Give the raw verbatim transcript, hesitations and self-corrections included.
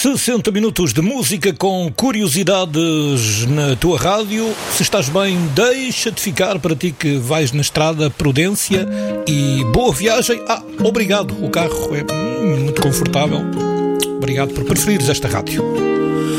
sessenta minutos de música com curiosidades na tua rádio. Se estás bem, deixa-te ficar, para ti que vais na estrada, prudência e boa viagem. Ah, obrigado, o carro é muito confortável. Obrigado por preferires esta rádio.